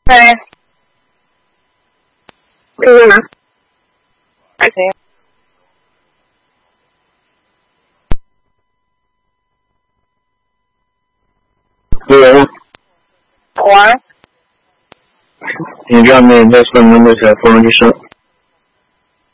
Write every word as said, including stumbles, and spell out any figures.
对。可以吗？而且。 有人吗？ 我。 你这样面在说门的时候，不容易说。